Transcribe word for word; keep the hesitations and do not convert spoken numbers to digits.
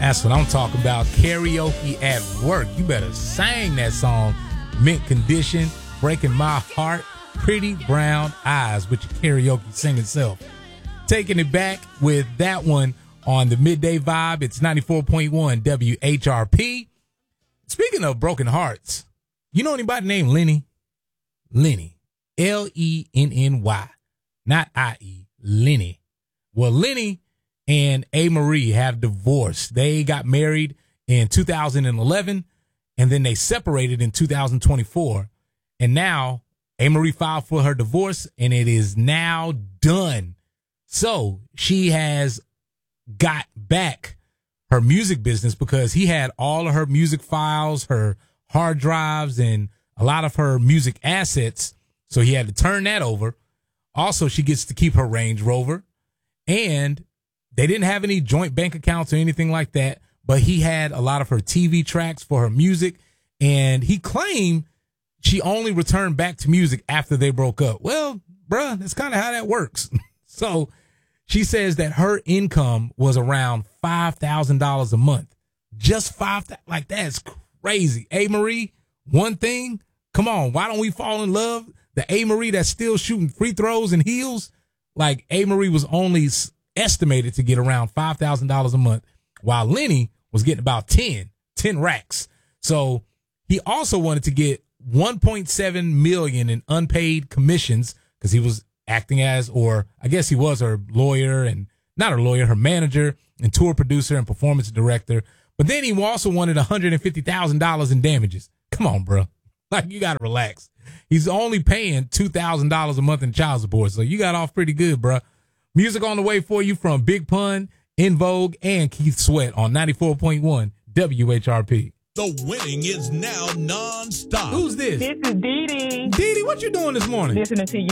That's what I'm talking about. Karaoke at work. You better sing that song. Mint Condition, Breaking My Heart, Pretty Brown Eyes with your karaoke singing self. Taking it back with that one on the Midday Vibe. It's ninety-four point one W H R P. Speaking of broken hearts, you know anybody named Lenny? Lenny. L E N N Y. Not I E. Lenny. Well, Lenny and A. Marie have divorced. They got married in two thousand eleven, and then they separated in two thousand twenty-four. And now A. Marie filed for her divorce, and it is now done. So she has got back her music business because he had all of her music files, her hard drives, and a lot of her music assets. So he had to turn that over. Also, she gets to keep her Range Rover, and they didn't have any joint bank accounts or anything like that, but he had a lot of her T V tracks for her music, and he claimed she only returned back to music after they broke up. Well, bruh, that's kind of how that works. So she says that her income was around five thousand dollars a month. Just five thousand dollars. Like, that's crazy. A. Marie, one thing, come on, why don't we fall in love? The A. Marie that's still shooting free throws and heels, like A. Marie was only estimated to get around five thousand dollars a month, while Lenny was getting about ten, ten racks. So he also wanted to get one point seven million dollars in unpaid commissions because he was acting as, or I guess he was her lawyer and not her lawyer, her manager and tour producer and performance director. But then he also wanted one hundred fifty thousand dollars in damages. Come on, bro. Like, you got to relax. He's only paying two thousand dollars a month in child support. So you got off pretty good, bro. Music on the way for you from Big Pun, In Vogue, and Keith Sweat on ninety-four point one W H R P. The winning is now nonstop. Who's this? This is Dee Dee. Dee Dee, what you doing this morning? Listening to you